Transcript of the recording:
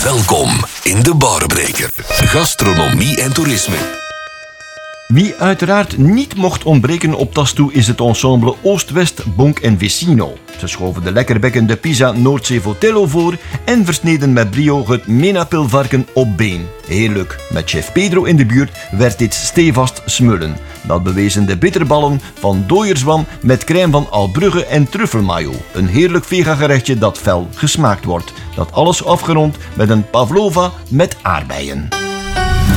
Welkom in de Barbreker. Gastronomie en toerisme. Wie uiteraard niet mocht ontbreken op Tastoe is het ensemble Oost-West Bonk en Vicino. Ze schoven de lekkerbekkende Pisa Noordzee Votello voor en versneden met brio het menapilvarken op been. Heerlijk. Met chef Pedro in de buurt werd dit stevast smullen. Dat bewezen de bitterballen van dooierzwam met crème van Albrugge en truffelmayo. Een heerlijk vegagerechtje dat fel gesmaakt wordt. Dat alles afgerond met een pavlova met aardbeien.